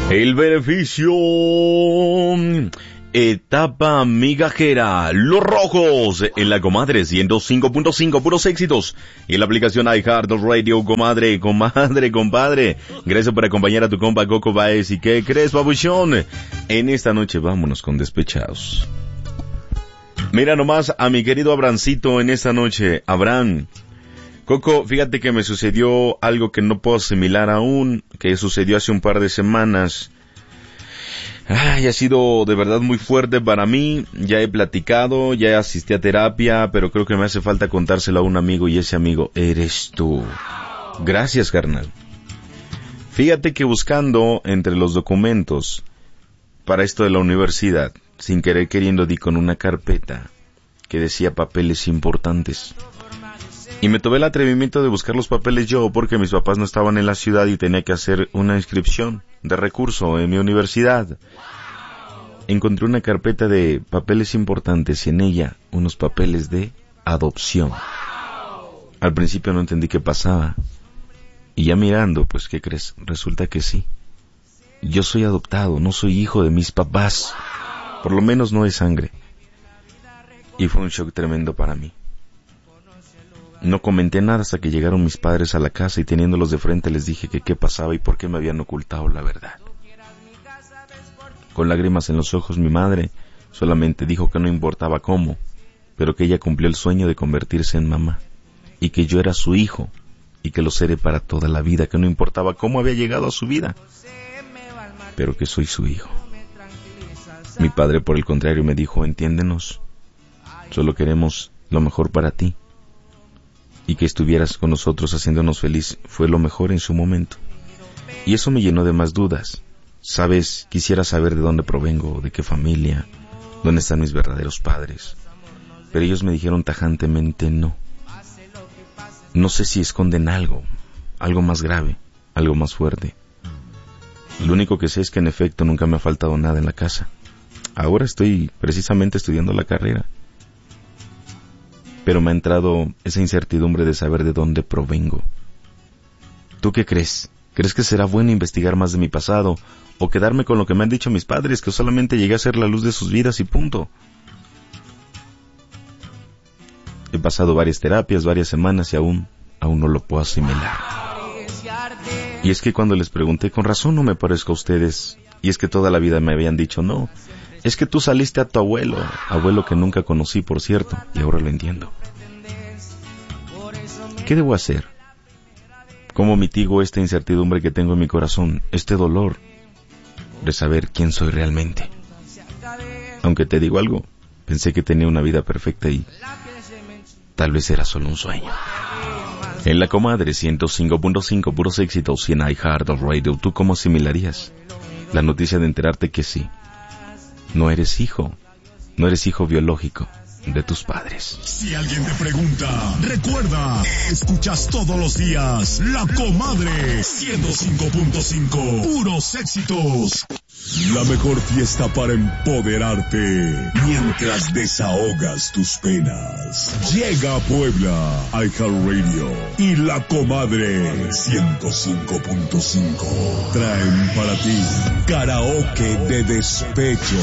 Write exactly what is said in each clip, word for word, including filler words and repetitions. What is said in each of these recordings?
El beneficio, etapa migajera, Los Rojos, en la Comadre ciento cinco punto cinco, puros éxitos, y en la aplicación iHeartRadio, comadre, comadre, compadre. Gracias por acompañar a tu compa Coco Baez. ¿Y qué crees, babuchón? En esta noche vámonos con Despechados. Mira nomás a mi querido Abrancito en esta noche. Abraham, Coco, fíjate que me sucedió algo que no puedo asimilar aún, que sucedió hace un par de semanas. Ay, ha sido de verdad muy fuerte para mí. Ya he platicado, ya asistí a terapia, pero creo que me hace falta contárselo a un amigo, y ese amigo eres tú. Gracias, carnal. Fíjate que buscando entre los documentos para esto de la universidad, sin querer queriendo di con una carpeta que decía papeles importantes. Y me tomé el atrevimiento de buscar los papeles yo, porque mis papás no estaban en la ciudad y tenía que hacer una inscripción de recurso en mi universidad. Encontré una carpeta de papeles importantes y en ella unos papeles de adopción. Al principio no entendí qué pasaba. Y ya mirando, pues, ¿qué crees? Resulta que sí. Yo soy adoptado, no soy hijo de mis papás. Por lo menos no de sangre. Y fue un shock tremendo para mí. No comenté nada hasta que llegaron mis padres a la casa y teniéndolos de frente les dije que qué pasaba y por qué me habían ocultado la verdad. Con lágrimas en los ojos mi madre solamente dijo que no importaba cómo, pero que ella cumplió el sueño de convertirse en mamá y que yo era su hijo y que lo seré para toda la vida, que no importaba cómo había llegado a su vida, pero que soy su hijo. Mi padre, por el contrario, me dijo, entiéndenos, solo queremos lo mejor para ti. Y que estuvieras con nosotros haciéndonos feliz fue lo mejor en su momento. Y eso me llenó de más dudas. Sabes, quisiera saber de dónde provengo, de qué familia, dónde están mis verdaderos padres. Pero ellos me dijeron tajantemente no. No sé si esconden algo, algo más grave, algo más fuerte. Lo único que sé es que en efecto nunca me ha faltado nada en la casa. Ahora estoy precisamente estudiando la carrera. Pero me ha entrado esa incertidumbre de saber de dónde provengo. ¿Tú qué crees? ¿Crees que será bueno investigar más de mi pasado o quedarme con lo que me han dicho mis padres, que solamente llegué a ser la luz de sus vidas y punto? He pasado varias terapias, varias semanas y aún, aún no lo puedo asimilar. Y es que cuando les pregunté, con razón no me parezco a ustedes, y es que toda la vida me habían dicho no. Es que tú saliste a tu abuelo, abuelo que nunca conocí, por cierto, y ahora lo entiendo. ¿Qué debo hacer? ¿Cómo mitigo esta incertidumbre que tengo en mi corazón, este dolor de saber quién soy realmente? Aunque te digo algo, pensé que tenía una vida perfecta y tal vez era solo un sueño. En la Comadre ciento cinco punto cinco, puros éxitos, y en iHeartRadio, ¿tú cómo asimilarías la noticia de enterarte que sí? No eres hijo, no eres hijo biológico de tus padres. Si alguien te pregunta, recuerda, escuchas todos los días La Comadre ciento cinco punto cinco, puros éxitos. La mejor fiesta para empoderarte mientras desahogas tus penas. Llega a Puebla, iHeartRadio y La Comadre ciento cinco punto cinco traen para ti karaoke de despecho.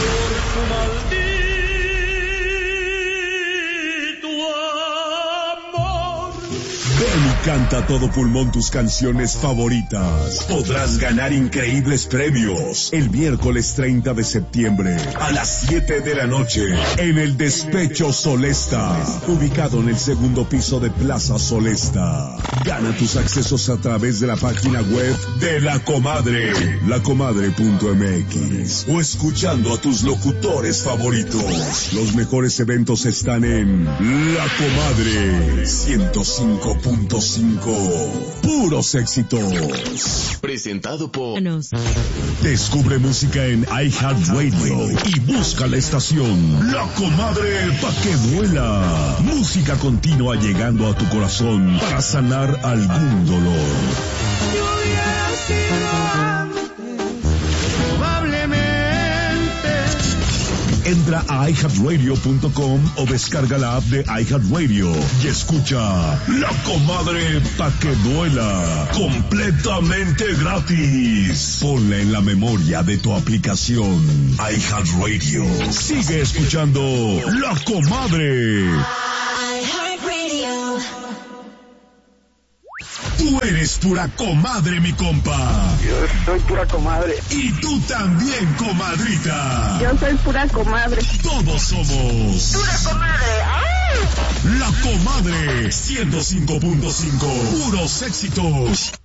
Ven y canta a todo pulmón tus canciones favoritas. Podrás ganar increíbles premios el miércoles treinta de septiembre a las siete de la noche en el Despecho Solesta, ubicado en el segundo piso de Plaza Solesta. Gana tus accesos a través de la página web de La Comadre, lacomadre punto m x, o escuchando a tus locutores favoritos. Los mejores eventos están en La Comadre ciento cinco punto cinco, puros éxitos. Presentado por... Descubre música en iHeartRadio y busca la estación La Comadre pa' que duela. Música continua llegando a tu corazón para sanar algún dolor. Yo hubiera sido antes, probablemente. Entra Entra a i heart radio punto com o descarga la app de iHeartRadio y escucha La Comadre pa' que duela, completamente gratis. Ponla en la memoria de tu aplicación iHeartRadio. Sigue escuchando La Comadre. iHeartRadio. Tú eres pura comadre, mi compa. Yo soy pura comadre. Y tú también, comadrita. Yo soy pura comadre. Todos somos Pura comadre. ¡Ay! La Comadre ciento cinco punto cinco. Puros éxitos.